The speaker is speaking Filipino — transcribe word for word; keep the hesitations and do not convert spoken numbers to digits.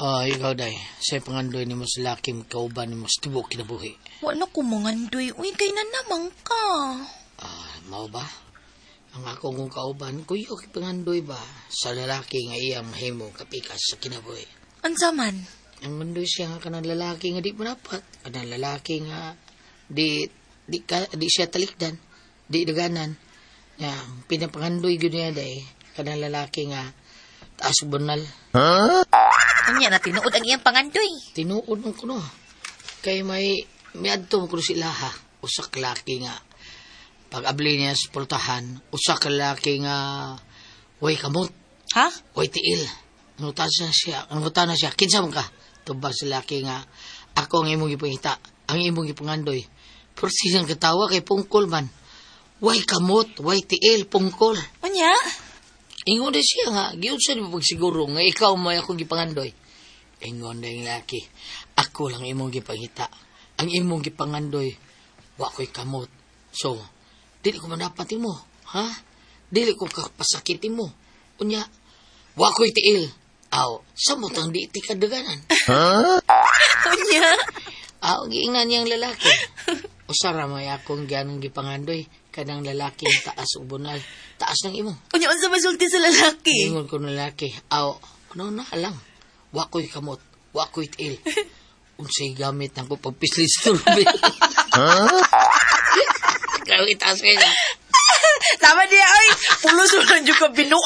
Ah, ikaw day. Sa pangandoy ni mo sa laki, kauban ni mo sa tibok kinabuhi. Wala ko mangandoy. Uy, kay na naman ka. Ah, mao ba? Ang akong kong kauban, kuyo kay pangandoy ba? Sa lalaki nga iyang mahimo kapikas sa kinabuhi. Ansa man? Ang mandoy siya nga kanang lalaki nga di mo dapat. Kanang lalaki nga di di, ka, di siya talikdan. Di daganan. Nga, pinapangandoy gud niya day. Kanang lalaki nga taas bunal. Huh? Kanya na tinuod ang iyang pangandoy. Tinuod mo ko no. Kay may may adto mo ko sila ha. Usak laki nga. Pag abli niya sa pultahan, usak laki nga way kamot. Ha? Way tiil. Ngutan na siya. Ngutan na siya. Kinsa man ka? Tubag sa laki nga. Ako ang imong ipangita. Ang imong ipangandoy. Pero silang katawa kay pungkol man. Way kamot. Way tiil. Pungkol. Anya? Ingon na siya nga, giyon sa ni pagsiguro nga ikaw may akong gipangandoy. Ingon na yung laki, ako lang imong gipangita. Ang imong gipangandoy, wa ko'y kamot. So, dili ko manapat mo, ha? Dili ko kapasakit mo. Unya, wa ko'y tiil. Aw, samot ang di ti kadaganan. Huh? Unya? Aw, giingnan niyang lalaki. Usara may akong ganong gipangandoy. Kanang lalaki taas ubunal. Taas ng imo. Unya, unsa masulti sa lalaki? Ingon ko ng lalaki. Aw, ano na alam. Wako'y kamot. Wako'y tiil. Unsay gamit ng ko pagpislis turbi. Ha? Kawit taas kayo na. Tama niya, ay. Pulos mo lang yung kabinu